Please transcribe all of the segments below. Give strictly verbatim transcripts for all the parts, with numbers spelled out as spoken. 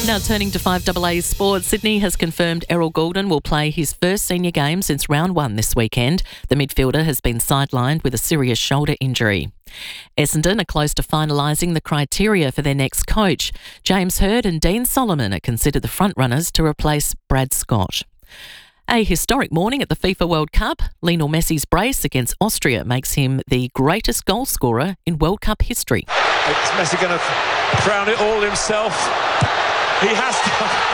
Now turning to five A A Sports, Sydney has confirmed Errol Goulden will play his first senior game since round one this weekend. The midfielder has been sidelined with a serious shoulder injury. Essendon are close to finalising the criteria for their next coach. James Hird and Dean Solomon are considered the front-runners to replace Brad Scott. A historic morning at the FIFA World Cup. Lionel Messi's brace against Austria makes him the greatest goal scorer in World Cup history. Is Messi going to crown it all himself? He has to.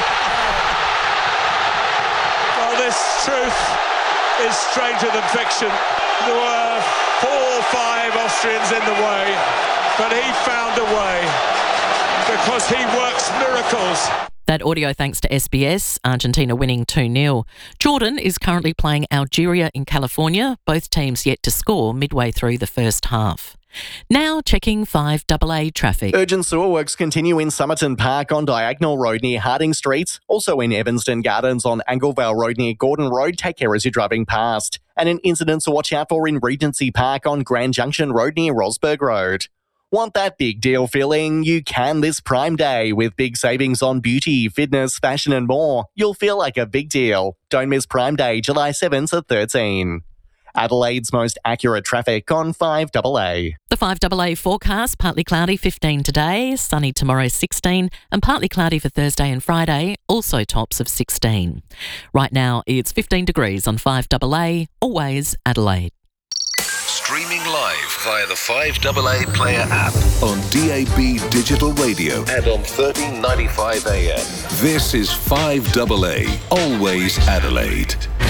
Well, this truth is stranger than fiction. There were four or five Austrians in the way, but he found a way because he works miracles. That audio thanks to S B S, Argentina winning two nil. Jordan is currently playing Algeria in California, both teams yet to score midway through the first half. Now checking five A A traffic. Urgent sewer works continue in Somerton Park on Diagonal Road near Harding Street. Also in Evanston Gardens on Anglevale Road near Gordon Road. Take care as you're driving past. And an incident to watch out for in Regency Park on Grand Junction Road near Rosberg Road. Want that big deal feeling? You can this Prime Day with big savings on beauty, fitness, fashion and more. You'll feel like a big deal. Don't miss Prime Day, July seventh to thirteenth. Adelaide's most accurate traffic on five A A. The five A A forecast, partly cloudy, fifteen today, sunny tomorrow, sixteen, and partly cloudy for Thursday and Friday, also tops of sixteen. Right now, it's fifteen degrees on five A A, always Adelaide. Streaming live via the five A A Player app on D A B Digital Radio and on thirteen ninety-five A M. This is five A A, always Adelaide.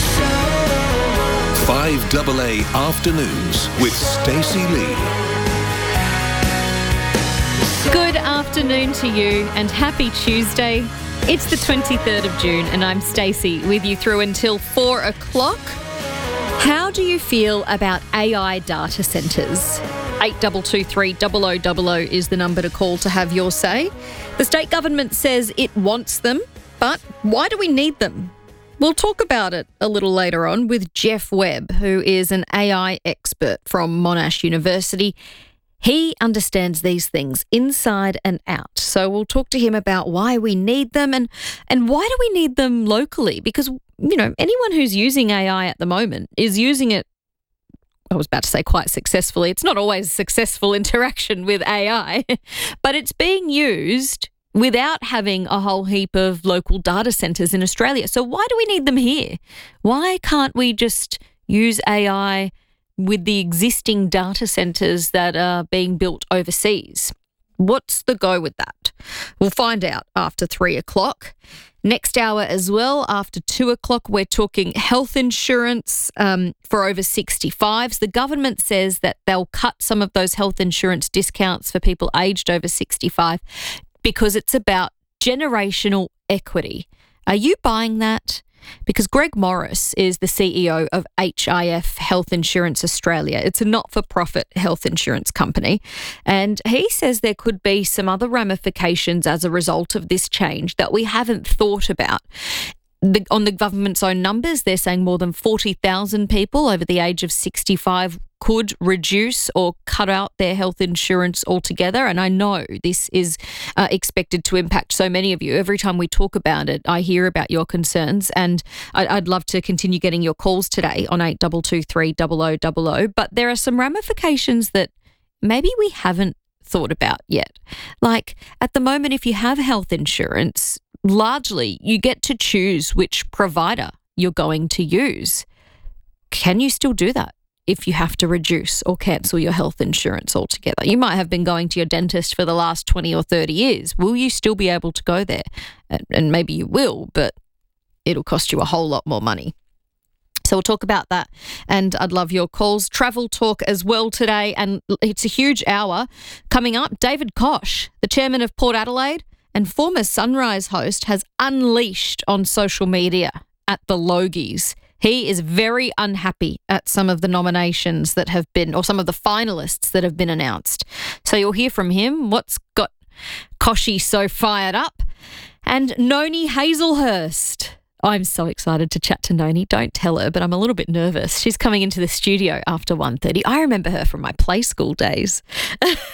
five A A Afternoons with Stacey Lee. Good afternoon to you and happy Tuesday. It's the twenty-third of June and I'm Stacey with you through until four o'clock. How do you feel about A I data centres? eight two two three zero zero zero zero is the number to call to have your say. The state government says it wants them, but why do we need them? We'll talk about it a little later on with Jeff Webb, who is an A I expert from Monash University. He understands these things inside and out. So we'll talk to him about why we need them and, and why do we need them locally? Because, you know, anyone who's using A I at the moment is using it, I was about to say quite successfully. It's not always successful interaction with A I, but it's being used without having a whole heap of local data centres in Australia. So why do we need them here? Why can't we just use A I with the existing data centres that are being built overseas? What's the go with that? We'll find out after three o'clock. Next hour as well, after two o'clock, we're talking health insurance um, for over sixty-fives. The government says that they'll cut some of those health insurance discounts for people aged over sixty-five because it's about generational equity. Are you buying that? Because Greg Morris is the C E O of H I F Health Insurance Australia. It's a not-for-profit health insurance company. And he says there could be some other ramifications as a result of this change that we haven't thought about. The, on the government's own numbers, they're saying more than forty thousand people over the age of sixty-five could reduce or cut out their health insurance altogether. And I know this is uh, expected to impact so many of you. Every time we talk about it, I hear about your concerns, and I'd, I'd love to continue getting your calls today on eight two two three zero zero zero zero. But there are some ramifications that maybe we haven't thought about yet. Like at the moment, if you have health insurance, largely you get to choose which provider you're going to use. Can you still do that if you have to reduce or cancel your health insurance altogether? You might have been going to your dentist for the last twenty or thirty years. Will you still be able to go there? And maybe you will, but it'll cost you a whole lot more money. So we'll talk about that, and I'd love your calls. Travel talk as well today, and it's a huge hour coming up. David Koch, the chairman of Port Adelaide and former Sunrise host, has unleashed on social media at the Logies. He is very unhappy at some of the nominations that have been, or some of the finalists that have been announced. So you'll hear from him. What's got Koshy so fired up? And Noni Hazelhurst. I'm so excited to chat to Noni. Don't tell her, but I'm a little bit nervous. She's coming into the studio after one thirty. I remember her from my play school days.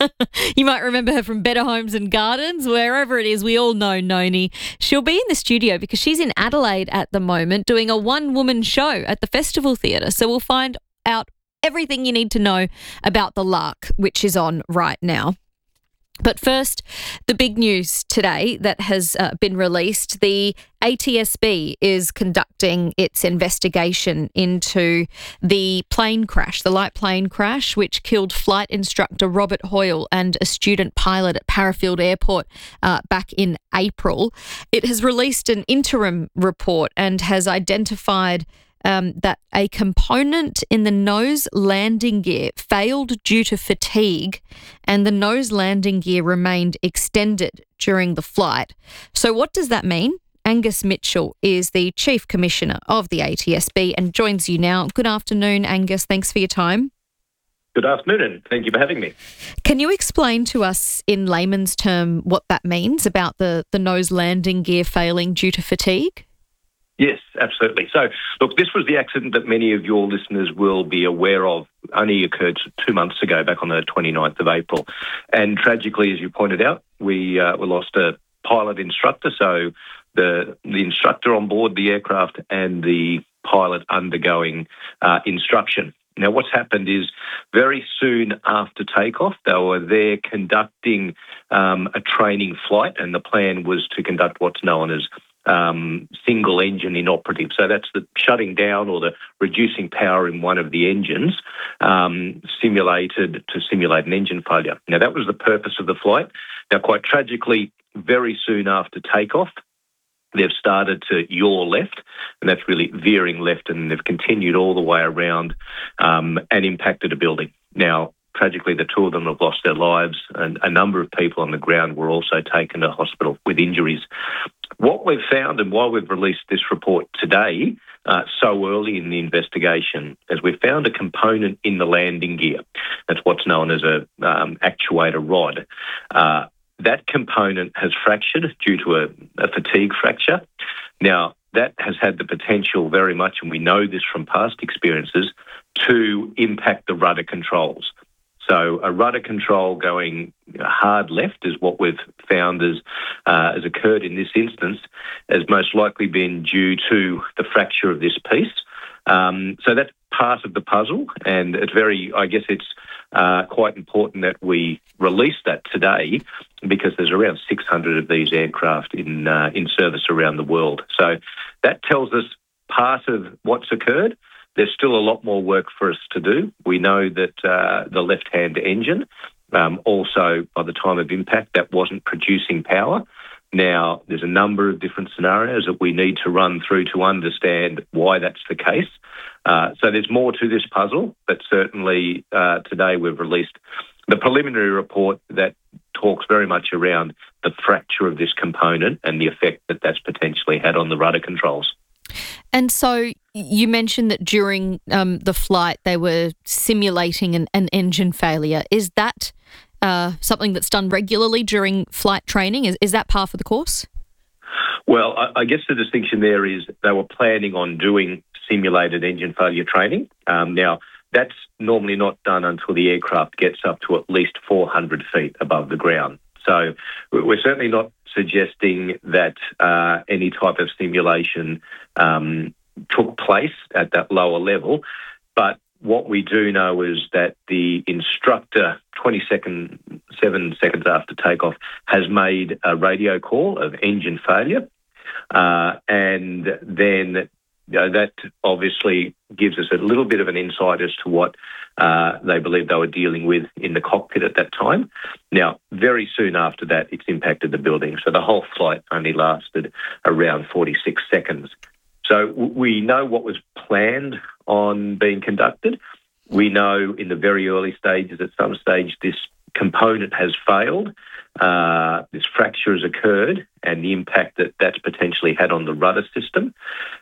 You might remember her from Better Homes and Gardens, wherever it is. We all know Noni. She'll be in the studio because she's in Adelaide at the moment doing a one-woman show at the Festival Theatre. So we'll find out everything you need to know about the Lark, which is on right now. But first, the big news today that has uh, been released, the A T S B is conducting its investigation into the plane crash, the light plane crash, which killed flight instructor Robert Hoyle and a student pilot at Parafield Airport uh, back in April. It has released an interim report and has identified Um, that a component in the nose landing gear failed due to fatigue and the nose landing gear remained extended during the flight. So what does that mean? Angus Mitchell is the Chief Commissioner of the A T S B and joins you now. Good afternoon, Angus. Thanks for your time. Good afternoon, and thank you for having me. Can you explain to us in layman's term what that means about the, the nose landing gear failing due to fatigue? Yes, absolutely. So, look, this was the accident that many of your listeners will be aware of, only occurred two months ago, back on the twenty-ninth of April. And tragically, as you pointed out, we, uh, we lost a pilot instructor, so the, the instructor on board the aircraft and the pilot undergoing uh, instruction. Now, what's happened is very soon after takeoff, they were there conducting um, a training flight, and the plan was to conduct what's known as Um, single engine inoperative. So that's the shutting down or the reducing power in one of the engines um, simulated to simulate an engine failure. Now, that was the purpose of the flight. Now, quite tragically, very soon after takeoff, they've started to yaw left, and that's really veering left, and they've continued all the way around um, and impacted a building. Now, tragically, the two of them have lost their lives, and a number of people on the ground were also taken to hospital with injuries. What we've found, and why we've released this report today, uh, so early in the investigation, is we've found a component in the landing gear. That's what's known as a um, actuator rod. Uh, that component has fractured due to a, a fatigue fracture. Now, that has had the potential very much, and we know this from past experiences, to impact the rudder controls. So a rudder control going hard left is what we've found as, uh, has occurred in this instance, has most likely been due to the fracture of this piece. Um, so that's part of the puzzle, and it's very, I guess it's uh, quite important that we release that today, because there's around six hundred of these aircraft in uh, in service around the world. So that tells us part of what's occurred. There's still a lot more work for us to do. We know that uh, the left-hand engine, um, also by the time of impact, that wasn't producing power. Now, there's a number of different scenarios that we need to run through to understand why that's the case. Uh, so there's more to this puzzle, but certainly uh, today we've released the preliminary report that talks very much around the fracture of this component and the effect that that's potentially had on the rudder controls. And so you mentioned that during um, the flight they were simulating an, an engine failure. Is that uh, something that's done regularly during flight training? Is, is that par for the course? Well, I, I guess the distinction there is they were planning on doing simulated engine failure training. Um, now, that's normally not done until the aircraft gets up to at least four hundred feet above the ground. So we're certainly not suggesting that uh, any type of simulation um, took place at that lower level. But what we do know is that the instructor, twenty-seven seconds after takeoff, has made a radio call of engine failure. Uh, and then you know, that obviously gives us a little bit of an insight as to what uh, they believe they were dealing with in the cockpit at that time. Now, very soon after that, it's impacted the building. So the whole flight only lasted around forty-six seconds. So we know what was planned on being conducted. We know in the very early stages, at some stage, this component has failed, uh, this fracture has occurred, and the impact that that's potentially had on the rudder system.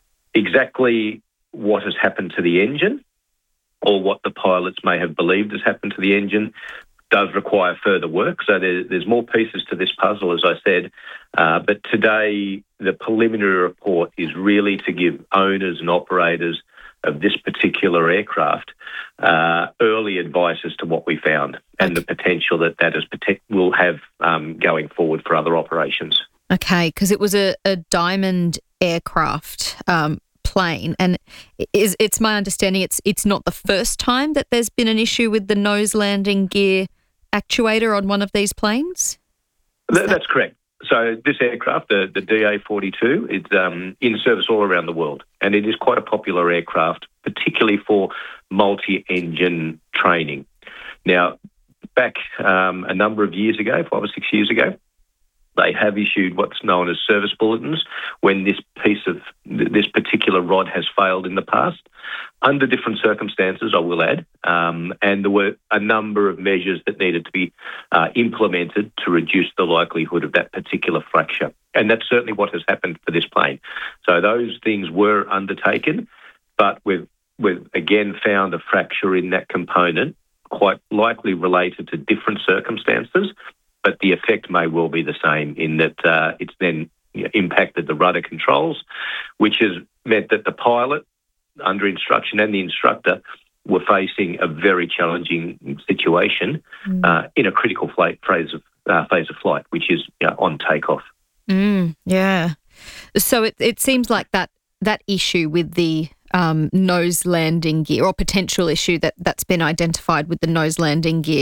Exactly what has happened to the engine, or what the pilots may have believed has happened to the engine, does require further work. So there, there's more pieces to this puzzle, as I said. Uh, but today, the preliminary report is really to give owners and operators of this particular aircraft uh, early advice as to what we found and okay. the potential that that is protect- will have um, going forward for other operations. Okay, because it was a, a Diamond aircraft um, plane, and is, it's my understanding it's it's not the first time that there's been an issue with the nose landing gear actuator on one of these planes? Th- that- that's correct. So this aircraft, the, the D A forty-two, is um, in service all around the world, and it is quite a popular aircraft, particularly for multi-engine training. Now, back um, a number of years ago, five or six years ago, they have issued what's known as service bulletins when this piece of this particular rod has failed in the past, under different circumstances, I will add, um, and there were a number of measures that needed to be uh, implemented to reduce the likelihood of that particular fracture. And that's certainly what has happened for this plane. So those things were undertaken, but we've, we've again found a fracture in that component, quite likely related to different circumstances, but the effect may well be the same in that uh, it's then you know, impacted the rudder controls, which has meant that the pilot, under instruction, and the instructor were facing a very challenging situation mm. uh, in a critical flight, phase of uh, phase of flight, which is you know, on takeoff. Mm, yeah. So it it seems like that that issue with the um, nose landing gear, or potential issue that that's been identified with the nose landing gear,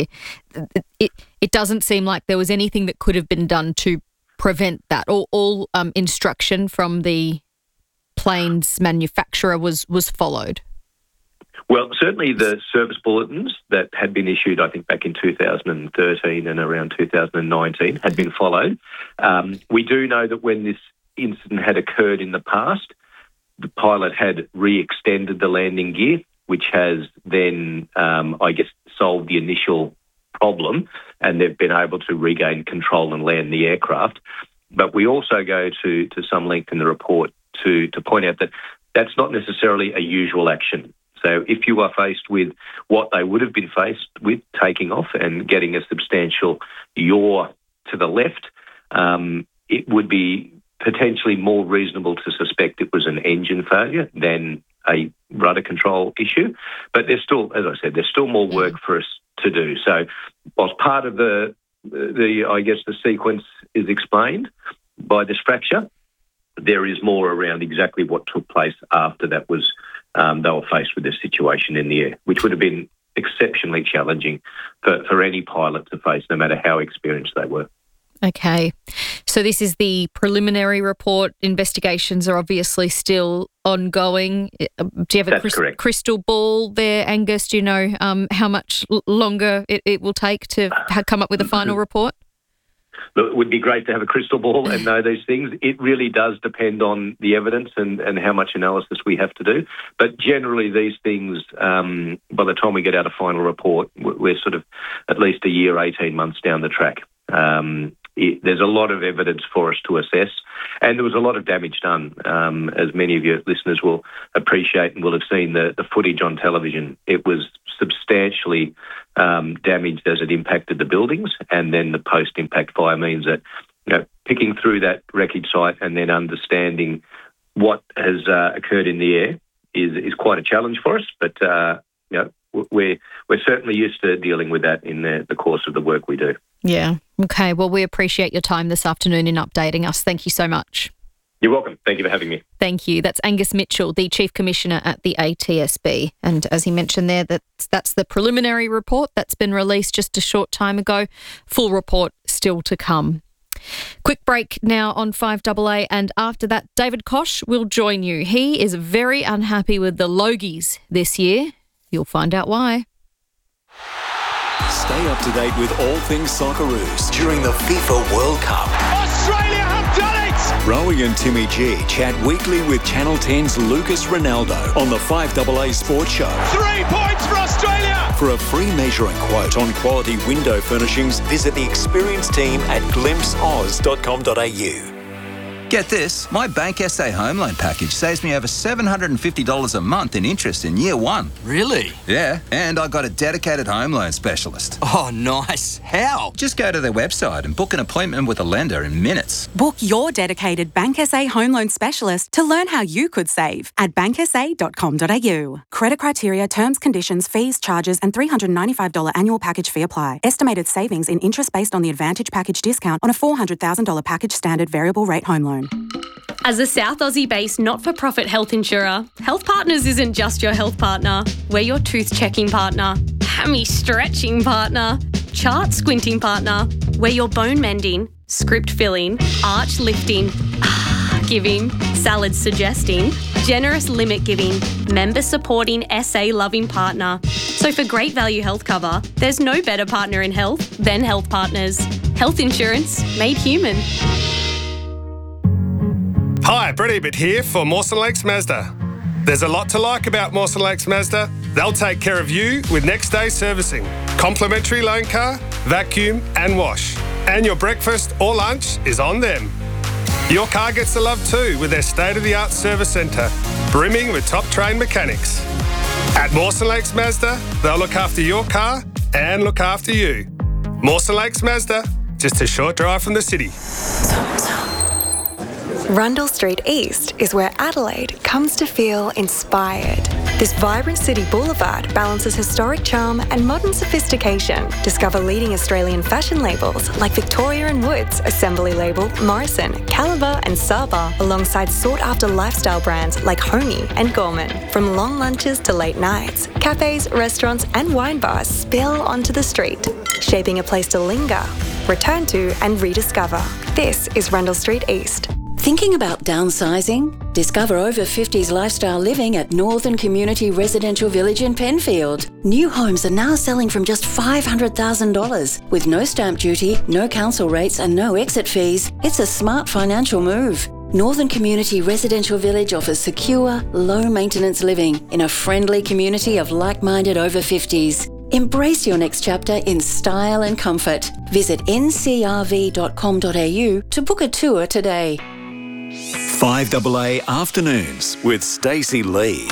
it it doesn't seem like there was anything that could have been done to prevent that. All all um, instruction from the plane's manufacturer was was followed. Well, certainly the service bulletins that had been issued, I think, back in two thousand thirteen and around two thousand nineteen had been followed. Um, we do know that when this incident had occurred in the past, the pilot had re-extended the landing gear, which has then, um, I guess, solved the initial problem, and they've been able to regain control and land the aircraft. But we also go to, to some length in the report to, to point out that that's not necessarily a usual action. So if you are faced with what they would have been faced with, taking off and getting a substantial yaw to the left, um, it would be potentially more reasonable to suspect it was an engine failure than a rudder control issue. But there's still, as I said, there's still more work for us to do. So whilst part of the, the I guess, the sequence is explained by this fracture, there is more around exactly what took place after that was um, they were faced with this situation in the air, which would have been exceptionally challenging for, for any pilot to face, no matter how experienced they were. Okay. So this is the preliminary report. Investigations are obviously still ongoing. Do you have a cris- crystal ball there, Angus? Do you know um, how much longer it, it will take to ha- come up with a final report? Look, it would be great to have a crystal ball and know these things. It really does depend on the evidence and, and how much analysis we have to do. But generally these things, um, by the time we get out a final report, we're sort of at least a year, eighteen months down the track. Um, it, there's a lot of evidence for us to assess, and there was a lot of damage done, um, as many of your listeners will appreciate and will have seen the, the footage on television. It was substantially um, damaged as it impacted the buildings, and then the post-impact fire means that, you know, picking through that wreckage site and then understanding what has uh, occurred in the air is is quite a challenge for us. But uh, you know, we're we're certainly used to dealing with that in the, the course of the work we do. Yeah. Okay. Well, we appreciate your time this afternoon in updating us. Thank you so much. You're welcome. Thank you for having me. Thank you. That's Angus Mitchell, the Chief Commissioner at the A T S B. And as he mentioned there, that's, that's the preliminary report that's been released just a short time ago. Full report still to come. Quick break now on five A A, and after that, David Koch will join you. He is very unhappy with the Logies this year. You'll find out why. Stay up to date with all things Socceroos during the FIFA World Cup. Australia have done it! Rowie and Timmy G chat weekly with Channel ten's Lucas Ronaldo on the five A A Sports Show. Three points for Australia! For a free measuring quote on quality window furnishings, visit the experienced team at glimpse oz dot com dot a u. Get this, my Bank S A home loan package saves me over seven hundred fifty dollars a month in interest in year one. Really? Yeah, and I got a dedicated home loan specialist. Oh, nice. How? Just go to their website and book an appointment with a lender in minutes. Book your dedicated Bank S A home loan specialist to learn how you could save at bank s a dot com dot a u. Credit criteria, terms, conditions, fees, charges and three hundred ninety-five dollars annual package fee apply. Estimated savings in interest based on the Advantage package discount on a four hundred thousand dollars package standard variable rate home loan. As a South Aussie-based not-for-profit health insurer, Health Partners isn't just your health partner. We're your tooth-checking partner, hammy-stretching partner, chart-squinting partner. We're your bone-mending, script-filling, arch-lifting, ah-giving, salad-suggesting, generous limit-giving, member-supporting, S A-loving partner. So for great value health cover, there's no better partner in health than Health Partners. Health insurance made human. Hi, Brett Ebert here for Mawson Lakes Mazda. There's a lot to like about Mawson Lakes Mazda. They'll take care of you with next day servicing, complimentary loan car, vacuum and wash. And your breakfast or lunch is on them. Your car gets the love too with their state-of-the-art service centre, brimming with top-trained mechanics. At Mawson Lakes Mazda, they'll look after your car and look after you. Mawson Lakes Mazda, just a short drive from the city. Rundle Street East is where Adelaide comes to feel inspired. This vibrant city boulevard balances historic charm and modern sophistication. Discover leading Australian fashion labels like Victoria and Woods, Assembly Label, Morrison, Caliber and Saba, alongside sought-after lifestyle brands like Homey and Gorman. From long lunches to late nights, cafes, restaurants and wine bars spill onto the street, shaping a place to linger, return to and rediscover. This is Rundle Street East. Thinking about downsizing? Discover over fifties lifestyle living at Northern Community Residential Village in Penfield. New homes are now selling from just five hundred thousand dollars. With no stamp duty, no council rates and no exit fees, it's a smart financial move. Northern Community Residential Village offers secure, low-maintenance living in a friendly community of like-minded over fifties. Embrace your next chapter in style and comfort. Visit n c r v dot com dot a u to book a tour today. five A A Afternoons with Stacey Lee.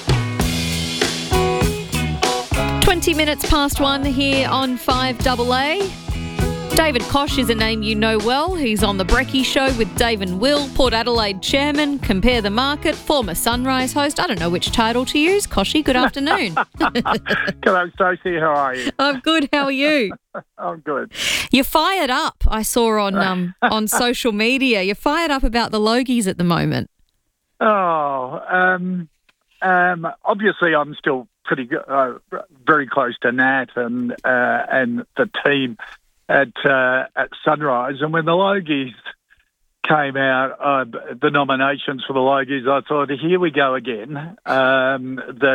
twenty minutes past one here on five A A. David Koch is a name you know well. He's on The Brekkie Show with Dave and Will, Port Adelaide chairman, Compare the Market, former Sunrise host. I don't know which title to use. Koshy, good afternoon. Hello, Stacey. How are you? I'm good. How are you? I'm good. You're fired up, I saw on um, on social media. You're fired up about the Logies at the moment. Oh, um, um, obviously I'm still pretty good, uh, very close to Nat and uh, and the team at uh, at Sunrise. And when the Logies came out, uh, the nominations for the Logies, I thought, here we go again, um, that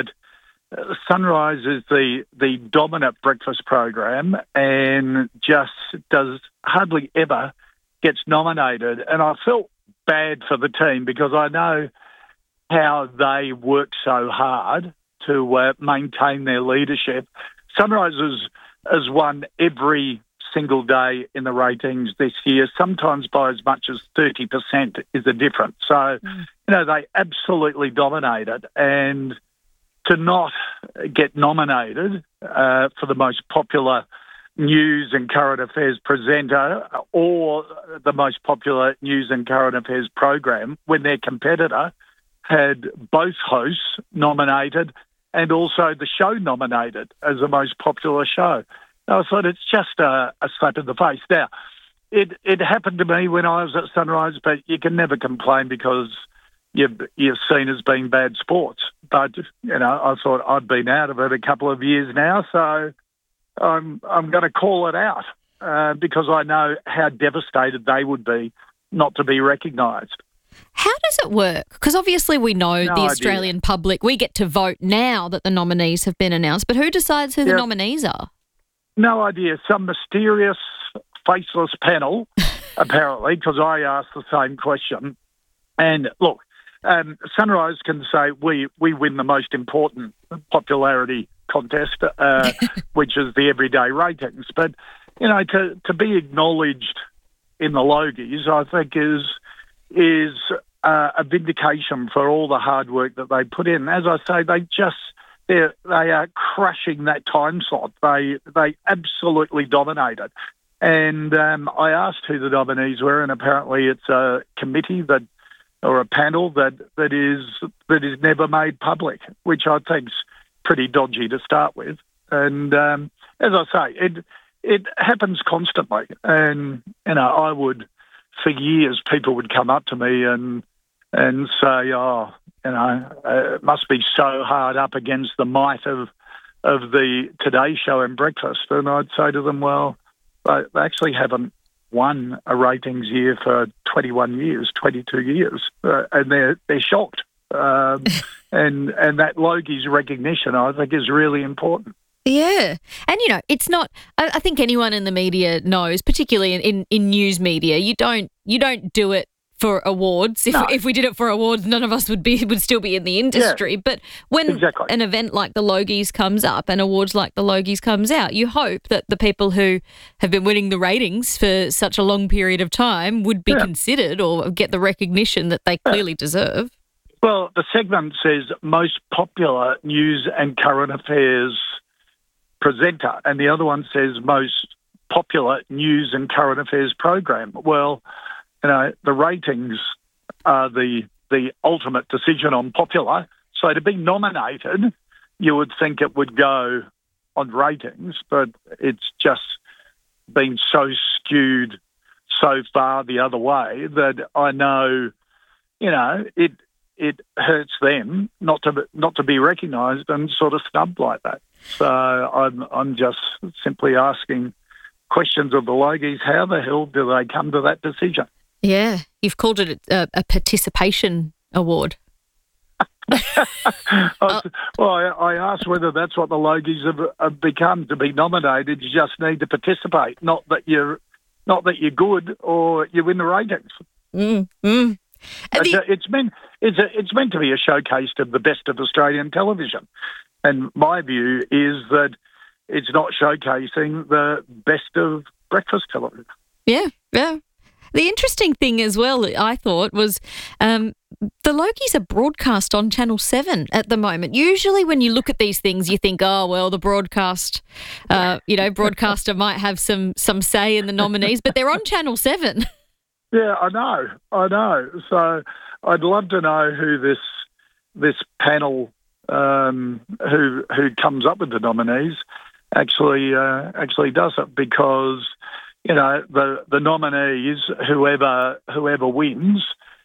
Sunrise is the, the dominant breakfast program and just does hardly ever gets nominated. And I felt bad for the team because I know how they work so hard to uh, maintain their leadership. Sunrise has, has won every single day in the ratings this year, sometimes by as much as thirty percent is the difference. So, mm. you know, they absolutely dominated. And to not get nominated uh, for the most popular news and current affairs presenter or the most popular news and current affairs program when their competitor had both hosts nominated and also the show nominated as the most popular show. I thought it's just a, a slap in the face. Now, it it happened to me when I was at Sunrise, but you can never complain because you're, you're seen as being bad sports. But, you know, I thought I'd been out of it a couple of years now, so I'm, I'm going to call it out uh, because I know how devastated they would be not to be recognised. How does it work? Because obviously we know No the idea. Australian public, we get to vote now that the nominees have been announced, but who decides who the Yep. nominees are? No idea. Some mysterious, faceless panel, apparently, because I asked the same question. And look, um, Sunrise can say we, we win the most important popularity contest, uh, which is the everyday ratings. But, you know, to, to be acknowledged in the Logies, I think is is uh, a vindication for all the hard work that they put in. As I say, they just they they are crushing that time slot. They they absolutely dominate it. And um, I asked who the nominees were, and apparently it's a committee that or a panel that, that is that is never made public, which I think's pretty dodgy to start with. And um, as I say, it it happens constantly. And you know, I would for years people would come up to me and and say, "Oh, you know, uh, it must be so hard up against the might of of the Today Show and Breakfast." And I'd say to them, "Well, they, they actually haven't won a ratings year for twenty-one years, twenty-two years, uh, and they're they're shocked." Um, and and that Logie's recognition, I think, is really important. Yeah. And, you know, it's not, I, I think anyone in the media knows, particularly in, in, in news media, you don't you don't do it for awards. If, no. if we did it for awards, none of us would be would still be in the industry. Yeah, but when exactly. an event like the Logies comes up and awards like the Logies comes out, you hope that the people who have been winning the ratings for such a long period of time would be yeah. considered or get the recognition that they clearly yeah. deserve. Well, the segment says most popular news and current affairs presenter, and the other one says most popular news and current affairs program. Well, you know, the ratings are the the ultimate decision on popular. So to be nominated, you would think it would go on ratings, but it's just been so skewed so far the other way that I know, you know, it it hurts them not to not to be recognised and sort of snubbed like that. So I'm I'm just simply asking questions of the Logies. How the hell do they come to that decision? Yeah, you've called it a, a participation award. I was, well, I, I asked whether that's what the Logies have, have become. To be nominated, you just need to participate, not that you're not that you're good or you win the ratings. Mm, mm. It's, the, it's meant it's a, it's meant to be a showcase of the best of Australian television, and my view is that it's not showcasing the best of breakfast television. Yeah, yeah. The interesting thing as well, I thought, was um, the Logies are broadcast on Channel seven at the moment. Usually when you look at these things, you think, oh, well, the broadcast, uh, you know, broadcaster might have some some say in the nominees, but they're on Channel seven. Yeah, I know, I know. So I'd love to know who this this panel um, who who comes up with the nominees actually uh, actually does it, because you know, the, the nominees, whoever whoever wins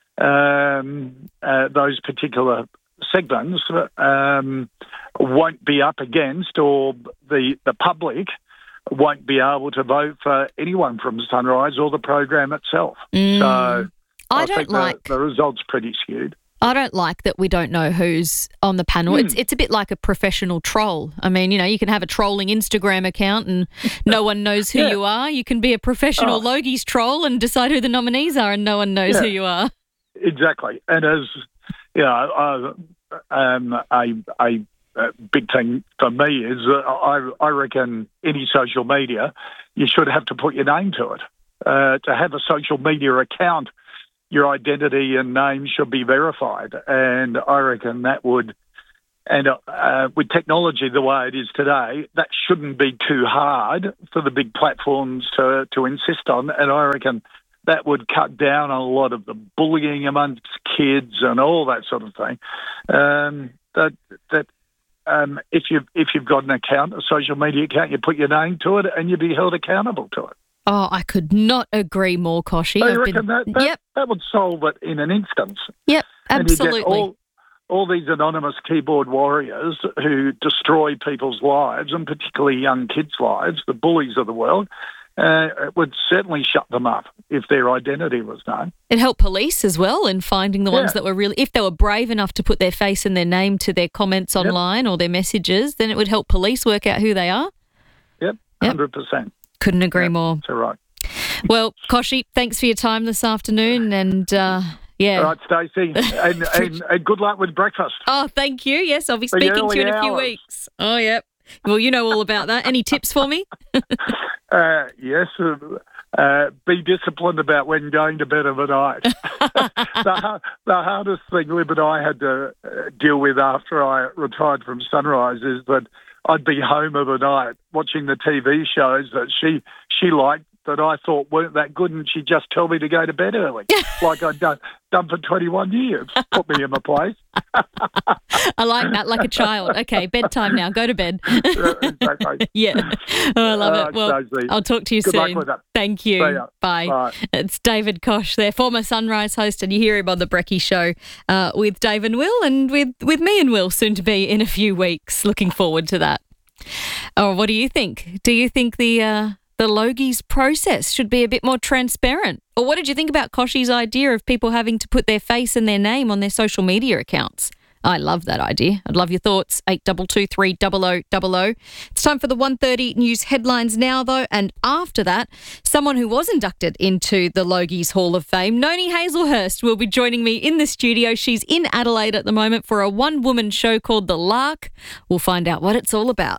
um, uh, those particular segments, um, won't be up against, or the the public won't be able to vote for anyone from Sunrise or the program itself. Mm. So I, I don't think like the, the result's pretty skewed. I don't like that we don't know who's on the panel. Mm. It's it's a bit like a professional troll. I mean, you know, you can have a trolling Instagram account and no one knows who yeah. you are. You can be a professional oh. Logies troll and decide who the nominees are and no one knows yeah. who you are. Exactly. And as, you know, uh, um, a, a, a big thing for me is uh, I, I reckon any social media, you should have to put your name to it. Uh, to have a social media account, your identity and name should be verified. And I reckon that would, and uh, with technology the way it is today, that shouldn't be too hard for the big platforms to, to insist on. And I reckon that would cut down on a lot of the bullying amongst kids and all that sort of thing. Um, that that um, if, you've, if you've got an account, a social media account, you put your name to it and you'd be held accountable to it. Oh, I could not agree more, Koshi. I I've reckon been... that, that, yep. that would solve it in an instance. Yep, absolutely. And you get all, all these anonymous keyboard warriors who destroy people's lives, and particularly young kids' lives, the bullies of the world, uh, it would certainly shut them up if their identity was known. It helped police as well in finding the Yeah. ones that were really, if they were brave enough to put their face and their name to their comments online or their messages, then it would help police work out who they are. Yep, one hundred percent. Couldn't agree Yep, more. That's all right. Well, Koshi, thanks for your time this afternoon, and uh, yeah. All right, Stacey, and, and, and good luck with breakfast. Oh, thank you. Yes, I'll be The speaking to early you in a few hours. weeks. Oh, yep. Well, you know all about that. Any tips for me? Uh, yes, uh, uh, be disciplined about when going to bed of a night. the, the hardest thing Lib and I had to uh, deal with after I retired from Sunrise is that I'd be home of a night watching the T V shows that she she liked that I thought weren't that good, and she'd just tell me to go to bed early, like I'd done, done for twenty-one years. Put me in my place. I like that, like a child. Okay, bedtime now. Go to bed. Exactly. Yeah. Oh, I love Uh, it. Well, Stacey, I'll talk to you good luck soon. with that. Thank you. See ya. Bye. Bye. It's David Koch there, former Sunrise host, and you hear him on the Brecky Show uh, with Dave and Will, and with, with me and Will soon to be in a few weeks. Looking forward to that. Oh, what do you think? Do you think the uh, the Logies process should be a bit more transparent? Or what did you think about Kochie's idea of people having to put their face and their name on their social media accounts? I love that idea. I'd love your thoughts. eight two two three zero zero zero zero. It's time for the one thirty news headlines now, though. And after that, someone who was inducted into the Logies Hall of Fame, Noni Hazelhurst, will be joining me in the studio. She's in Adelaide at the moment for a one-woman show called The Lark. We'll find out what it's all about.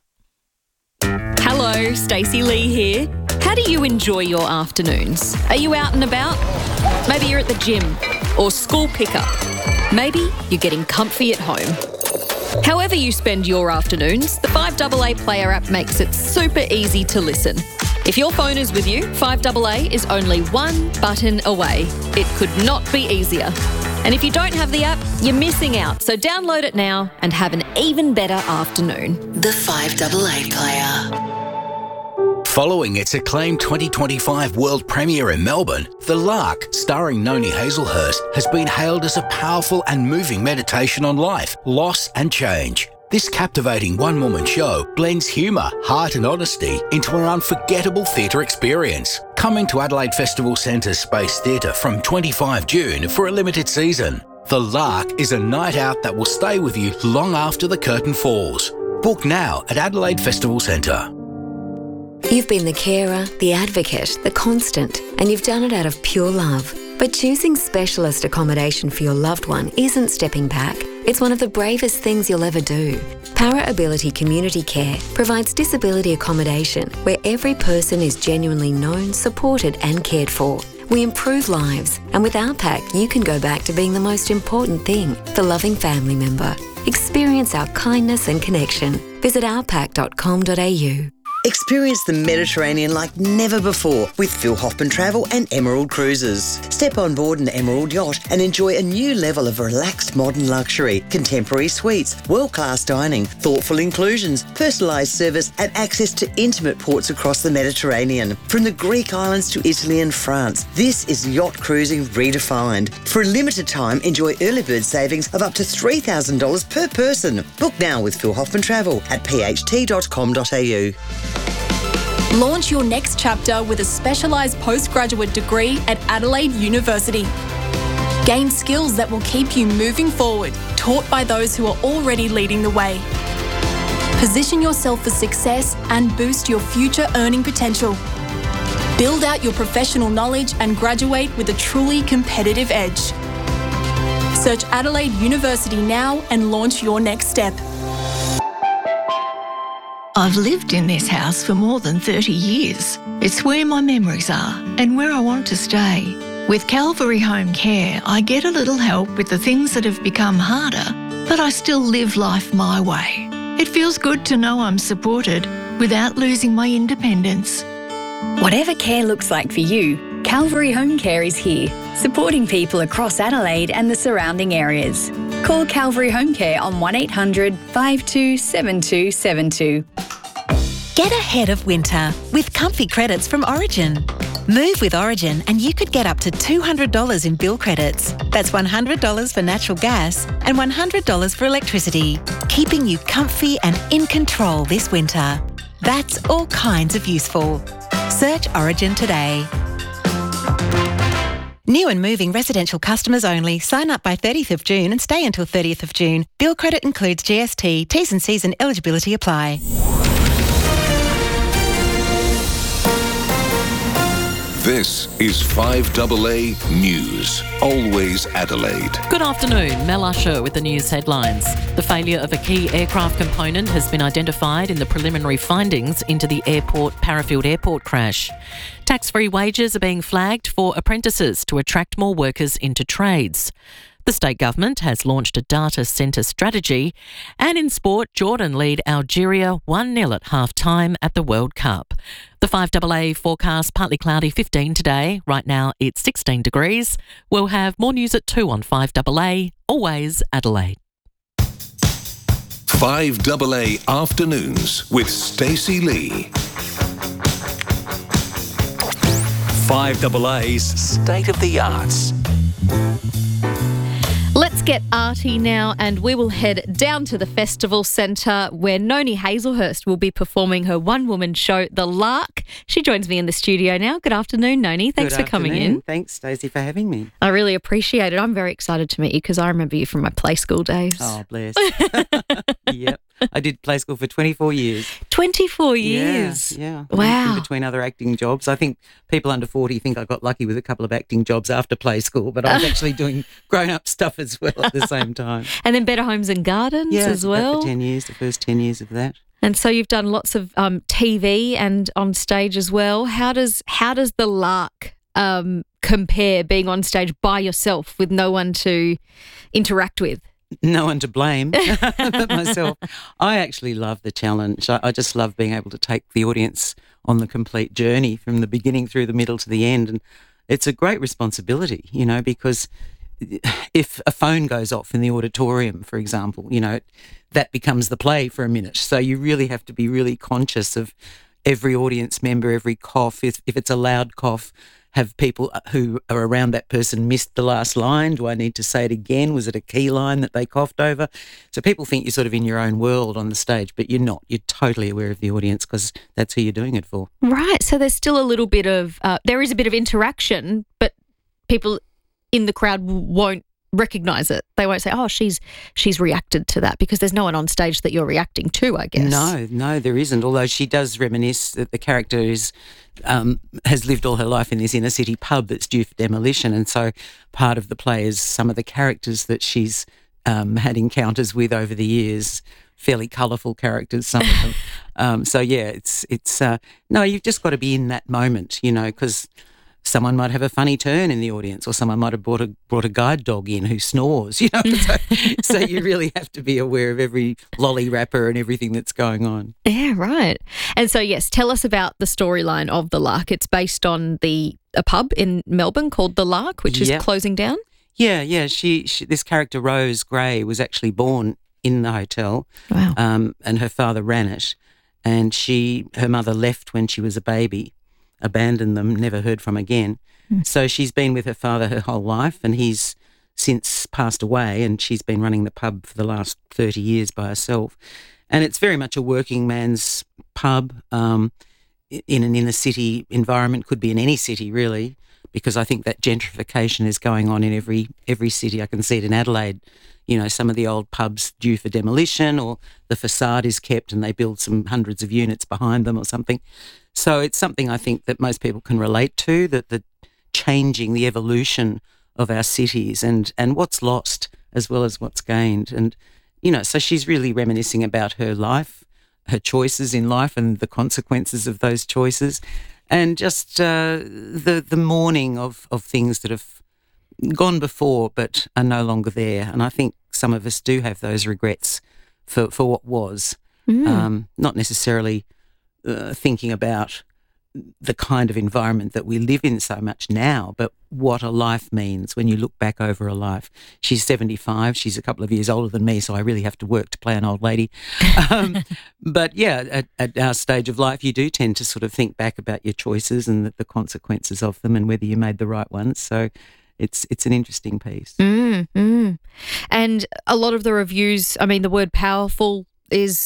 Hello, Stacey Lee here. How do you enjoy your afternoons? Are you out and about? Maybe you're at the gym or school pickup. Maybe you're getting comfy at home. However you spend your afternoons, the five A A Player app makes it super easy to listen. If your phone is with you, five A A is only one button away. It could not be easier. And if you don't have the app, you're missing out. So download it now and have an even better afternoon. The five A A Player. Following its acclaimed twenty twenty-five world premiere in Melbourne, The Lark, starring Noni Hazelhurst, has been hailed as a powerful and moving meditation on life, loss and change. This captivating one-woman show blends humour, heart and honesty into an unforgettable theatre experience. Coming to Adelaide Festival Centre's Space Theatre from twenty-fifth of June for a limited season. The Lark is a night out that will stay with you long after the curtain falls. Book now at Adelaide Festival Centre. You've been the carer, the advocate, the constant, and you've done it out of pure love. But choosing specialist accommodation for your loved one isn't stepping back. It's one of the bravest things you'll ever do. Para Ability Community Care provides disability accommodation where every person is genuinely known, supported and cared for. We improve lives, and with our pack, you can go back to being the most important thing, the loving family member. Experience our kindness and connection. Visit our pack dot com dot a u. Experience the Mediterranean like never before with Phil Hoffman Travel and Emerald Cruises. Step on board an Emerald yacht and enjoy a new level of relaxed modern luxury, contemporary suites, world-class dining, thoughtful inclusions, personalised service and access to intimate ports across the Mediterranean. From the Greek islands to Italy and France, this is yacht cruising redefined. For a limited time, enjoy early bird savings of up to three thousand dollars per person. Book now with Phil Hoffman Travel at p h t dot com dot a u. Launch your next chapter with a specialised postgraduate degree at Adelaide University. Gain skills that will keep you moving forward, taught by those who are already leading the way. Position yourself for success and boost your future earning potential. Build out your professional knowledge and graduate with a truly competitive edge. Search Adelaide University now and launch your next step. I've lived in this house for more than thirty years. It's where my memories are and where I want to stay. With Calvary Home Care, I get a little help with the things that have become harder, but I still live life my way. It feels good to know I'm supported without losing my independence. Whatever care looks like for you, Calvary Home Care is here, supporting people across Adelaide and the surrounding areas. Call Calvary Home Care on one eight hundred five two seven two seven two. Get ahead of winter with comfy credits from Origin. Move with Origin and you could get up to two hundred dollars in bill credits. That's one hundred dollars for natural gas and one hundred dollars for electricity, keeping you comfy and in control this winter. That's all kinds of useful. Search Origin today. New and moving residential customers only. Sign up by thirtieth of June and stay until thirtieth of June. Bill credit includes G S T. T's and C's and eligibility apply. This is five A A News, always Adelaide. Good afternoon, Mel Usher with the news headlines. The failure of a key aircraft component has been identified in the preliminary findings into the airport Parafield Airport crash. Tax-free wages are being flagged for apprentices to attract more workers into trades. The state government has launched a data centre strategy. And in sport, Jordan lead Algeria one nil at half-time at the World Cup. The five A A forecast, partly cloudy, fifteen today. Right now it's sixteen degrees. We'll have more news at two on five A A, always Adelaide. five A A Afternoons with Stacey Lee. five A A's State of the Arts. Let's get arty now, and we will head down to the Festival Centre where Noni Hazelhurst will be performing her one-woman show, The Lark. She joins me in the studio now. Good afternoon, Noni. Thanks Good for coming afternoon. in. Thanks, Stacey, for having me. I really appreciate it. I'm very excited to meet you because I remember you from my play school days. Oh, bless. Yep. I did play school for twenty-four years. twenty-four years? Yeah. yeah. Wow. In between other acting jobs. I think people under forty think I got lucky with a couple of acting jobs after play school, but I was actually doing grown-up stuff as well at the same time. And then Better Homes and Gardens yeah, as well. Yeah, for ten years, the first ten years of that. And so you've done lots of um, T V and on stage as well. How does how does The Lark um, compare being on stage by yourself with no one to interact with? No one to blame but myself. I actually love the challenge. I, I just love being able to take the audience on the complete journey from the beginning through the middle to the end. And it's a great responsibility, you know, because if a phone goes off in the auditorium, for example, you know, that becomes the play for a minute. So you really have to be really conscious of every audience member, every cough. If, if it's a loud cough, have people who are around that person missed the last line? Do I need to say it again? Was it a key line that they coughed over? So people think you're sort of in your own world on the stage, but you're not. You're totally aware of the audience because that's who you're doing it for. Right. So there's still a little bit of, uh, there is a bit of interaction, but people in the crowd won't recognise it. They won't say, oh, she's she's reacted to that, because there's no one on stage that you're reacting to, I guess. No, no, there isn't. Although she does reminisce that the character is um, has lived all her life in this inner city pub that's due for demolition, and so part of the play is some of the characters that she's um, had encounters with over the years. Fairly colourful characters, some of them. um, so yeah, it's it's uh, no, you've just got to be in that moment, you know, because someone might have a funny turn in the audience, or someone might have brought a brought a guide dog in who snores, you know. So, so you really have to be aware of every lolly wrapper and everything that's going on. Yeah, right. And so, yes, tell us about the storyline of The Lark. It's based on the a pub in Melbourne called The Lark, which is Yep. closing down. Yeah, yeah. She, she this character Rose Gray was actually born in the hotel. Wow. Um, and her father ran it, and she her mother left when she was a baby. Abandoned them, never heard from again. Mm. So she's been with her father her whole life, and he's since passed away, and she's been running the pub for the last thirty years by herself. And it's very much a working man's pub um, in an inner city environment, could be in any city really, because I think that gentrification is going on in every every city. I can see it in Adelaide. You know, some of the old pubs due for demolition, or the facade is kept and they build some hundreds of units behind them or something. So it's something I think that most people can relate to, that the changing, the evolution of our cities and, and what's lost as well as what's gained. And, you know, so she's really reminiscing about her life, her choices in life and the consequences of those choices, and just uh, the the mourning of, of things that have gone before but are no longer there. And I think some of us do have those regrets for, for what was, Mm. um, not necessarily uh, thinking about the kind of environment that we live in so much now, but what a life means when you look back over a life. She's seventy-five. She's a couple of years older than me, so I really have to work to play an old lady. Um, but yeah, at, at our stage of life, you do tend to sort of think back about your choices and the, the consequences of them and whether you made the right ones. So it's it's an interesting piece. Mm, mm. And a lot of the reviews, I mean, the word powerful is